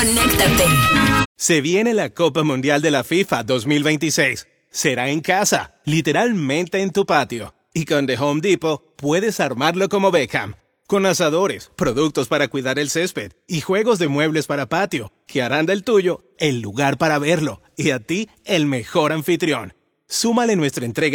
conéctate. Se viene la Copa Mundial de la FIFA 2026. Será en casa, literalmente en tu patio. Y con The Home Depot puedes armarlo como Beckham. Con asadores, productos para cuidar el césped y juegos de muebles para patio, que harán del tuyo el lugar para verlo y a ti el mejor anfitrión. Súmale nuestra entrega